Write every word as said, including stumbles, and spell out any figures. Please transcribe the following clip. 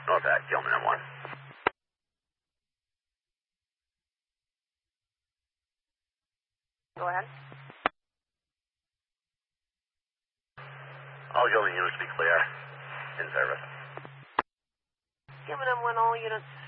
North Act, Gilman M one. Go ahead. All Gilman units be clear. In service. Gilman M one, all units